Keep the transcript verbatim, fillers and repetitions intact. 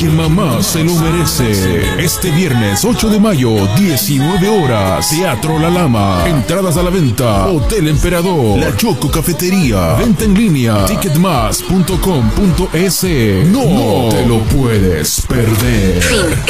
porque mamá se lo merece. Este viernes ocho de mayo, diecinueve horas, Teatro La Lama. Entradas a la venta, Hotel Emperador, La Choco Cafetería, venta en línea, ticketmas punto com punto es. No, no te lo puedes perder. Fin.